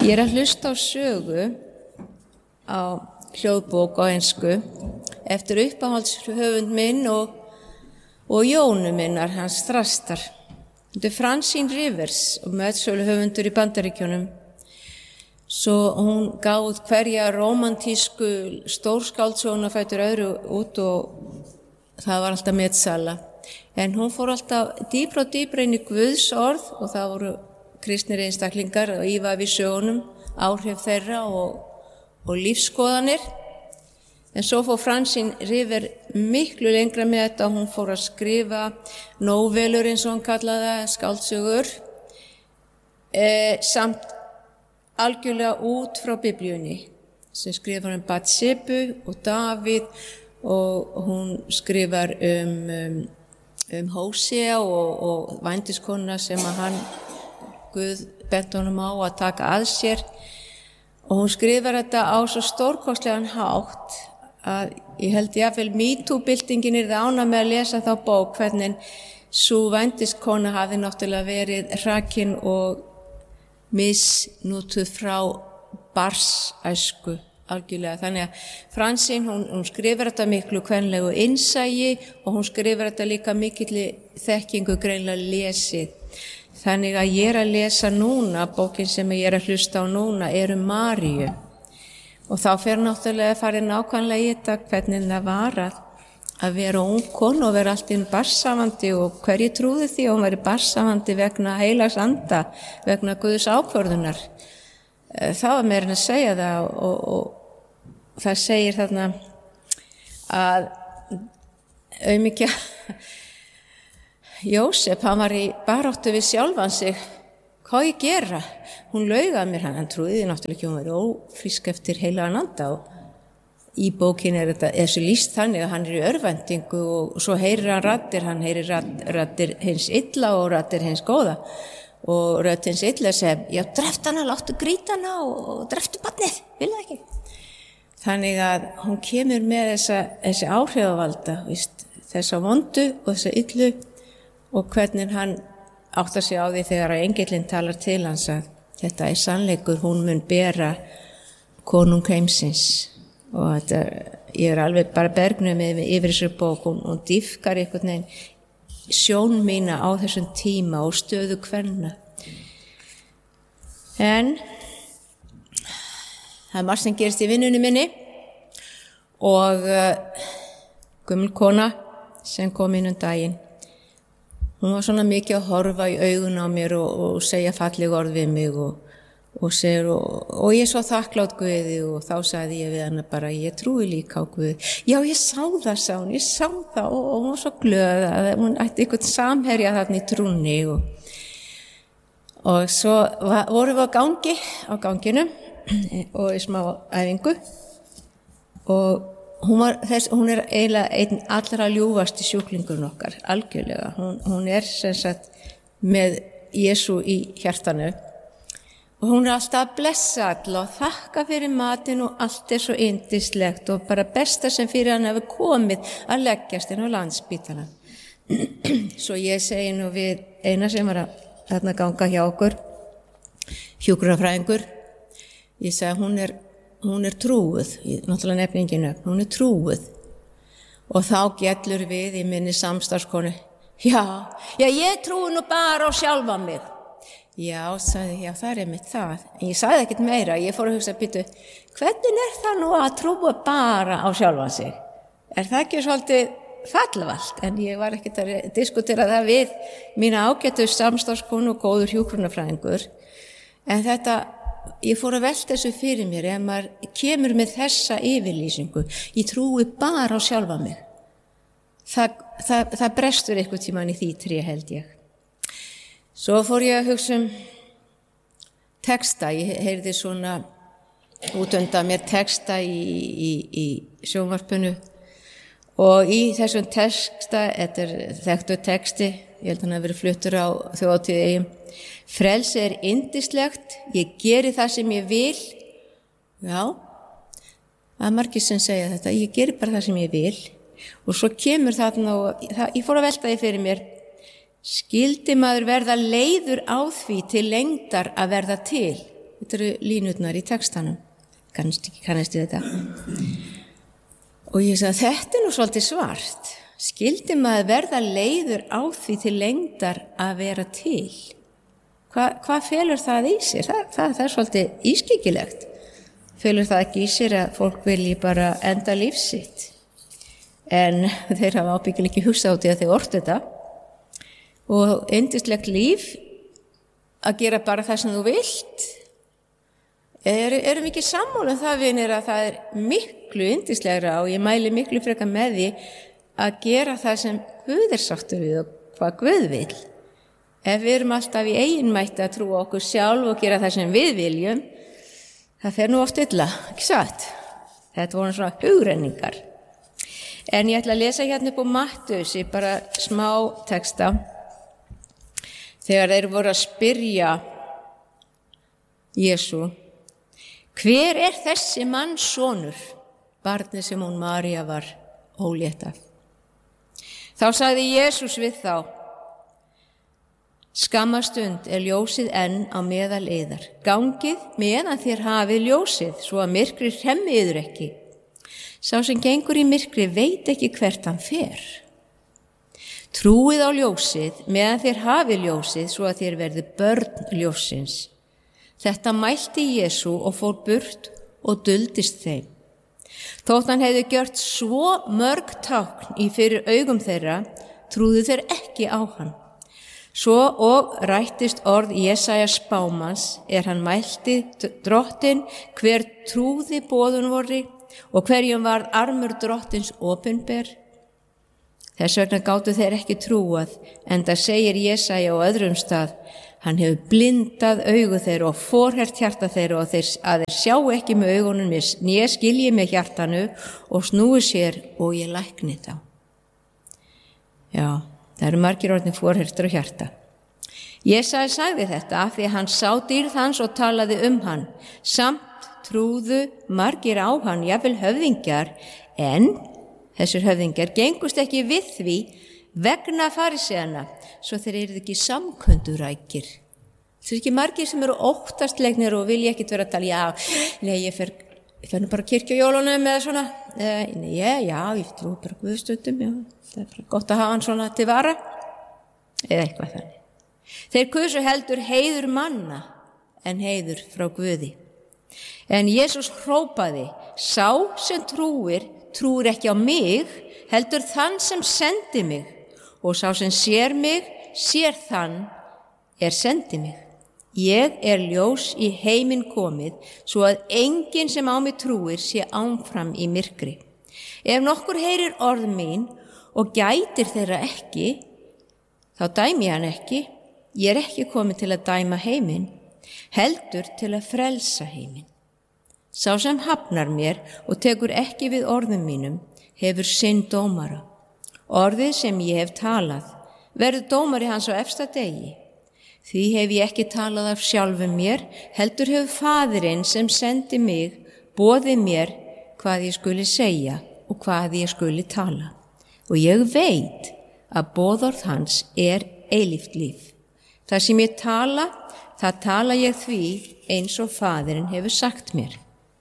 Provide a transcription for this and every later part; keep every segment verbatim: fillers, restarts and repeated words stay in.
Ég er að hlusta á sögu á hljóðbók á ensku eftir uppáhaldshöfund minn og, og Jónu minnar, hans Þrastar. Þetta er Francine Rivers og meðsöluhöfundur í Bandaríkjunum. Svo hún gaf út hverja rómantísku stórskáldsöguna fætur öðru út og það var alltaf metsala. En hún fór alltaf dýpra og dýpra inn í Guðs orð og það voru kristnir einstaklingar og íva við sögunum, áhrif þeirra og, og lífskoðanir. En svo fór Francine River miklu lengra með þetta, hún fór að skrifa nóvelur eins og hann kallaði það, skáldsögur, e, samt algjörlega út frá Biblíunni, sem skrifar um Batshebu og Davíð og hún skrifar um, um, um Hósea og, og vændiskonuna sem að hann Guð bent honum á að taka að sér og hún skrifar þetta á svo stórkostlegan hátt að ég held jafnvel MeToo-byltingin er það ána með að lesa þá bók hvernig sú vændiskona hafi náttúrulega verið hrakin og misnútuð frá barsæsku algjörlega. Þannig að Francine, hún, hún skrifar þetta miklu kvenlegu innsæi og hún skrifar þetta líka mikilli þekkingu greinlega lesið. Þannig að ég er að lesa núna, bókin sem ég er að hlusta á núna er um Maríu. Og þá fer náttúrulega að fara nákvæmlega í þetta hvernig það var að, að vera ung konu og vera allt inn barsafandi og hverju trúði því að hún veri barsafandi vegna heilags anda, vegna Guðs ákvörðunar. Það var meira en að segja það og, og, og það segir þarna að auðmikja Jósef, hann var í baráttu við sjálfan sig. Hvað ég gera? Hún laug að mér, hann, hann trúði náttúrulega ekki, hún var ófrísk eftir heilagan anda og í bókinni er þetta þessu lýst þannig að hann er í örvæntingu og svo heyrir hann raddir, hann heyrir raddir hins illa og raddir hins góða og rödd hins illa sem, já, dreft hana, láttu grýta hana og, og dreftu barnið, vil það ekki? Þannig að hún kemur með þessa, þessi áhrifavalda, víst, þessa vondu og þessa illu og hvernig hann áttar sig á því þegar að engillinn talar til hans að þetta er sannleikur, hún mun bera konung heimsins og þetta, ég er alveg bara bergnum með yfir þessu bók, hún, hún dýfkar einhvern veginn sjón mína á þessum tíma og stöðu kvenna. En það er margt sem gerist í vinnunni minni og uh, gömul kona sem kom inn um daginn. Hún var svona mikið að horfa í augun á mér og, og segja falleg orð við mig og, og, segir, og, og ég er svo þakklátt Guði og þá sagði ég við hana bara, ég trúi líka á Guði. Já, ég sá það, sá hún, ég sá það og, og hún var svo glöð að hún ætti eitthvað samherja þarna í trúnni og, og svo var, vorum við á gangi, á ganginu og í smá æfingu og Hún, var, þess, hún er eiginlega einn allra ljúfasti sjúklingurinn okkar, algjörlega. Hún, hún er sem sagt með Jesú í hjartanu og hún er alltaf að blessa alla og þakka fyrir matinn og allt er svo yndislegt og bara besta sem fyrir hann hefur komið að leggjast inn á Landspítalann. Svo ég segi nú við eina sem var að þarna ganga hjá okkur, hjúkrunarfræðingur, ég segi hún er hún er trúuð, náttúrulega nefningin upp, hún er trúuð og þá gellur við í minni samstarfskonu, já, já ég trúi nú bara á sjálfa mig. Já, sagði, já það er mitt það, en ég sagði ekkert meira, ég fór að hugsa, býtu, hvernig er það nú að trúa bara á sjálfa sig? Er það ekki svolítið fallvalt? En ég var ekkert að diskutera það við mína ágætu samstarfskonu og góður hjúkrunarfræðingur, en þetta ég fór að velta þessu fyrir mér ef maður kemur með þessa yfirlýsingu, ég trúi bara á sjálfa mig. Það, það, það brestur eitthvað tímann í því tré held ég. Svo fór ég að hugsa um texta, ég heyrði svona út undan mér texta í, í, í sjónvarpinu og í þessum texta, þetta er þekktur texti, ég held að hann hafi verið fluttur á þjóðhátíð Eyjum. Frelsi er yndislegt, ég geri það sem ég vil. Já, það er margir sem segja þetta, ég geri bara það sem ég vil. Og svo kemur þarna og það, ég fór að velta því fyrir mér, skyldi maður verða leiður á því til lengdar að verða til? Þetta eru línurnar í textanum. Kannast ekki, kannast við þetta. Og ég sagði, þetta er nú svolítið svart. Skyldi maður verða leiður á því til lengdar að vera til? Hva, hvað felur það í sér? Það, það, það er svolítið ískyggilegt. Felur það ekki í sér að fólk vilji bara enda lífsitt? En þeir hafa ábyggilega ekki hugsað á því að þeir ortu þetta. Og yndislegt líf að gera bara það sem þú vilt. Er, erum ekki sammála um það, vinir, að það er miklu yndislegra og ég mæli miklu frekar með því að gera það sem Guð er sáttur við og hvað Guð vil. Ef við erum alltaf í eiginmætti að trúa okkur sjálf og gera það sem við viljum, það fer nú oft illa, ekki satt? Þetta voru svona hugrenningar. En ég ætla að lesa hérna upp á Mattheusi, bara smá texta. Þegar þeir voru að spyrja Jesú, hver er þessi manns sonur, barnið sem hún María var ólétt af? Þá sagði Jesús við þá, skammastund er ljósið enn á meðal yðar. Gangið meðan þér hafið ljósið, svo að myrkrið hremmi yður ekki. Sá sem gengur í myrkri veit ekki hvert hann fer. Trúið á ljósið meðan þér hafið ljósið, svo að þér verði börn ljósins. Þetta mælti Jesú og fór burt og duldist þeim. Þótt hann hefði gjört svo mörg tákn í fyrir augum þeirra, trúðu þeir ekki á hann. Svo og rættist orð Jesaja spámanns er hann mælti drottin hver trúði boðun vorri og hverjum varð armur drottins opinber. Þess vegna gátu þeir ekki trúað, enda segir Jesaja á öðrum stað, hann hefur blindað augu þeirra og forhert hjarta þeirra og þeir, að þeir sjá ekki með augunum né skilji með hjartanu og snúi sér og ég lækni þá. Já, það eru margir orðin forhertur á hjarta. Jesaja sagði þetta af því að hann sá dýrð hans og talaði um hann. Samt trúðu margir á hann, jafnvel höfðingjar, en þessir höfðingjar gengust ekki við því vegna fariseana, svo þeir eru ekki samköndurækir. Það er ekki margir sem eru óttastlegnir og vilja ekkit vera að tala, já, nei, ég fer, ég fer nú bara kirkju á jólunum eða svona, nei, já, já, ég trú bara Guðstundum, já, það er bara gott að hafa hann svona til vara, eða eitthvað þannig. Þeir kusu heldur heiður manna en heiður frá Guði. En Jesús hrópaði, sá sem trúir, trúir ekki á mig, heldur þann sem sendi mig, og sá sem sér mig, sér þann er sendi mig. Ég er ljós í heiminn komið, svo að enginn sem á mig trúir sé áfram í myrkri. Ef nokkur heyrir orð mín og gætir þeirra ekki, þá dæmi hann ekki. Ég er ekki komið til að dæma heiminn, heldur til að frelsa heiminn. Sá sem hafnar mér og tekur ekki við orðum mínum, hefur sinn dómara. Orðið sem ég hef talað, verður dómari hans á efsta degi. Því hef ég ekki talað af sjálfum mér, heldur hefur Faðirinn sem sendi mig boðið mér hvað ég skuli segja og hvað ég skuli tala. Og ég veit að boðorð hans er eilíft líf. Það sem ég tala, það tala ég því eins og Faðirinn hefur sagt mér.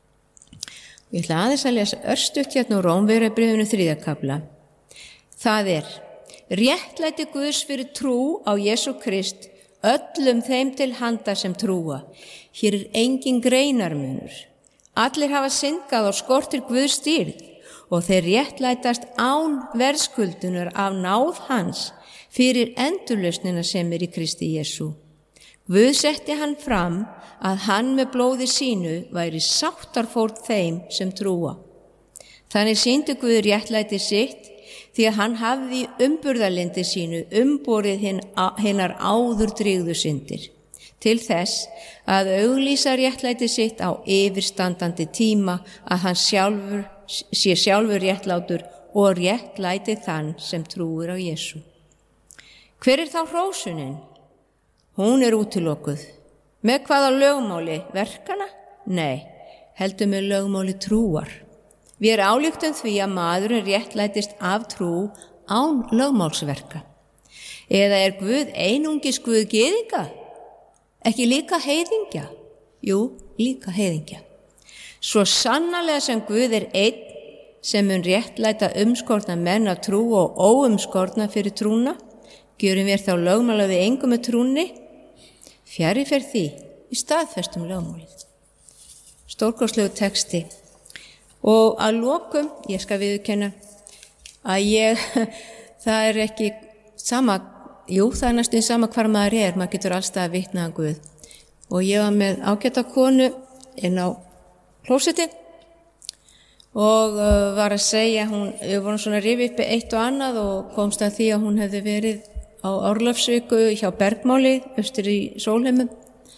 Ég ætla aðeins að lesa örstutt hérna úr Rómverjabréfinu þriðja kafla. Það er, réttlæti Guðs fyrir trú á Jesú Krist öllum þeim til handa sem trúa. Hér er engin greinarmunur. Allir hafa syndgað og skortir Guðs dýrð og þeir réttlætast án verðskuldunar af náð hans fyrir endurlausnina sem er í Kristi Jesú. Guð setti hann fram að hann með blóði sínu væri sáttarfórn þeim sem trúa. Þannig sýndi Guð réttlæti sitt því að hann hafði í umburðarlyndi sínu umborið hinnar áður drýgðu syndir, til þess að auglýsa réttlæti sitt á yfirstandandi tíma að hann sjálfur, sé sjálfur réttlátur og réttlæti þann sem trúir á Jesú. Hver er þá hrósunin? Hún er útilokuð. Með hvaða lögmáli? Verkana? Nei, heldur með lögmáli trúar. Við erum álíktum því að maðurinn réttlætist af trú án lögmálsverka. Eða er Guð einungis Guð gyðinga? Ekki líka heiðingja? Jú, líka heiðingja. Svo sannarlega sem Guð er einn, sem mun réttlæta umskorna menn af trú og óumskorna fyrir trúna, gjörum við þá lögmála við engum með trúni, fjari fer því, í staðfestum lögmálið. Stórkostlegu texti. Og að lokum, ég skal viðurkenna að ég, það er ekki sama, jú, það er næstum sama hvar maður er, maður getur allstað að vitna að Guð. Og ég var með ágæta konu inn á klósetti og uh, var að segja, hún, við vorum svona að rifja upp eitt og annað og komst að því að hún hefði verið á Orlofsviku hjá Bergmáli, austur í Sólheimum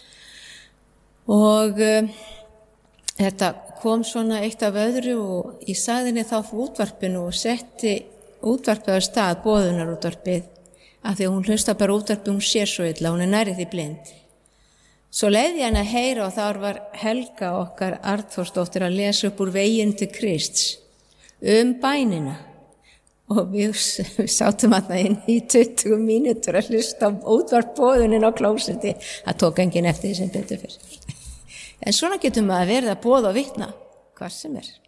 og uh, þetta kom svona eitt af öðru og ég sagði henni þá fyrir útvarpinu og setti útvarpið á stað, boðunarútvarpið, af því að hún hlusta bara útvarpið, hún sér svo illa, hún er nærið því blind. Svo leiði hann að heyra og þar var Helga okkar Arnþórsdóttir að lesa upp úr Veginn til Krists um bænina og við, við sátum að það inn í tuttugu mínútur að hlusta á útvarpboðunin á klósetti. Það tók enginn eftir því sem betur fyrir. En svona getum við að verða boð og vitna hvar sem er.